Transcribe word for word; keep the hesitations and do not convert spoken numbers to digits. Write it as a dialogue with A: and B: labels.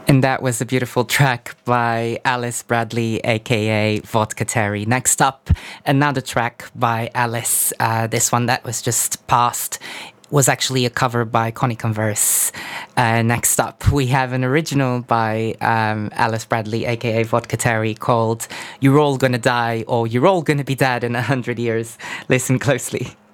A: And that was a beautiful track by Alice Bradley, aka Vodka Terry. Next up, another track by Alice. Uh, this one that was just passed was actually a cover by Connie Converse. Uh, next up, we have an original by um, Alice Bradley, aka Vodka Terry, called You're All Gonna Die or You're All Gonna Be Dead in a Hundred Years. Listen closely.